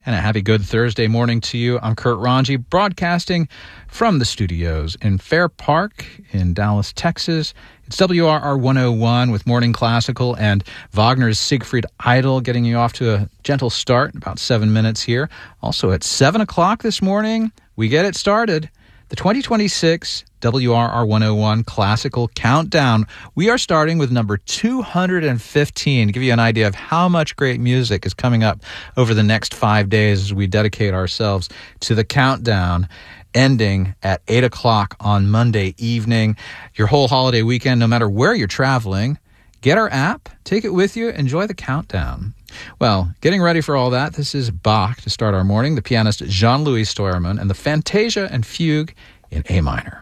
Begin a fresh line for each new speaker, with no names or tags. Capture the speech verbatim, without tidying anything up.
And a happy good Thursday morning to you. I'm Kurt Ranji, broadcasting from the studios in Fair Park in Dallas, Texas. It's W R R one oh one with Morning Classical and Wagner's Siegfried Idle, getting you off to a gentle start in about seven minutes here. Also at seven o'clock this morning, we get it started. The twenty twenty-six W R R one oh one Classical Countdown. We are starting with number two hundred fifteen, to give you an idea of how much great music is coming up over the next five days as we dedicate ourselves to the countdown, ending at eight o'clock on Monday evening. Your whole holiday weekend, no matter where you're traveling, get our app, take it with you, enjoy the countdown. Well, getting ready for all that, this is Bach to start our morning, the pianist Jean-Louis Steuermann, and the Fantasia and Fugue in A minor.